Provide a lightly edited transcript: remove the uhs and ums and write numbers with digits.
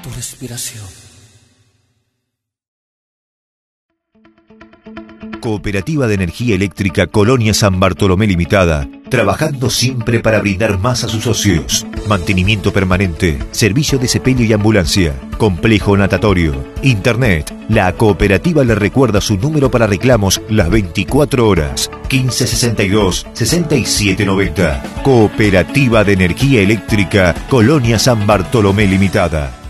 tu respiración. Cooperativa de Energía Eléctrica Colonia San Bartolomé Limitada, trabajando siempre para brindar más a sus socios. Mantenimiento permanente, servicio de sepelio y ambulancia, complejo natatorio, internet. La cooperativa le recuerda su número para reclamos las 24 horas, 1562-6790. Cooperativa de Energía Eléctrica Colonia San Bartolomé Limitada.